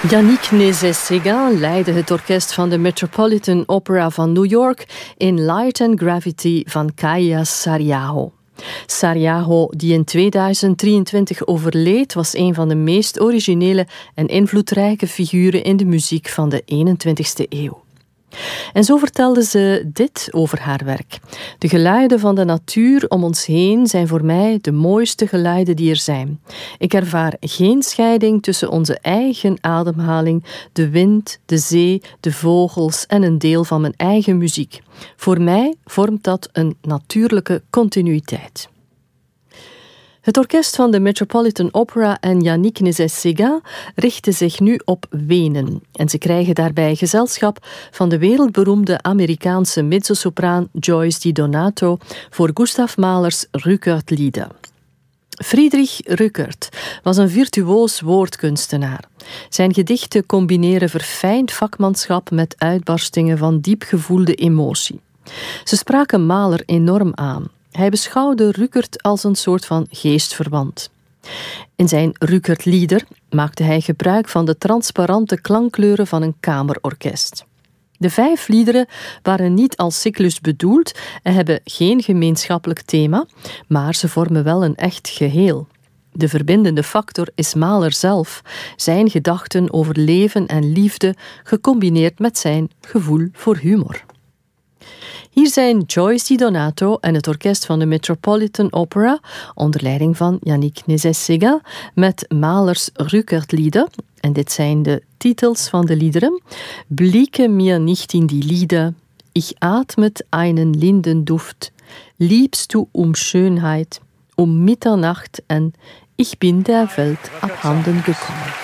Yannick Nézet-Séguin leidde het orkest van de Metropolitan Opera van New York in Light and Gravity van Kaija Saariaho. Saariaho, die in 2023 overleed, was een van de meest originele en invloedrijke figuren in de muziek van de 21e eeuw. En zo vertelde ze dit over haar werk. De geluiden van de natuur om ons heen zijn voor mij de mooiste geluiden die er zijn. Ik ervaar geen scheiding tussen onze eigen ademhaling, de wind, de zee, de vogels en een deel van mijn eigen muziek. Voor mij vormt dat een natuurlijke continuïteit. Het orkest van de Metropolitan Opera en Yannick Nézet-Séguin richten zich nu op Wenen. En ze krijgen daarbij gezelschap van de wereldberoemde Amerikaanse mezzosopraan Joyce DiDonato voor Gustav Mahlers Rückert-Lieder. Friedrich Rückert was een virtuoos woordkunstenaar. Zijn gedichten combineren verfijnd vakmanschap met uitbarstingen van diep gevoelde emotie. Ze spraken Mahler enorm aan. Hij beschouwde Rückert als een soort van geestverwant. In zijn Rückert-lieder maakte hij gebruik van de transparante klankkleuren van een kamerorkest. De 5 liederen waren niet als cyclus bedoeld en hebben geen gemeenschappelijk thema, maar ze vormen wel een echt geheel. De verbindende factor is Mahler zelf, zijn gedachten over leven en liefde, gecombineerd met zijn gevoel voor humor. Hier zijn Joyce DiDonato en het orkest van de Metropolitan Opera, onder leiding van Yannick Nézet-Séguin, met Mahlers Rückert-Lieder. En dit zijn de titels van de liederen. Blicke mir nicht in die Lieder, ich atmet einen Lindenduft, liebst du Schönheit, Mitternacht en ich bin der Welt abhanden gekommen.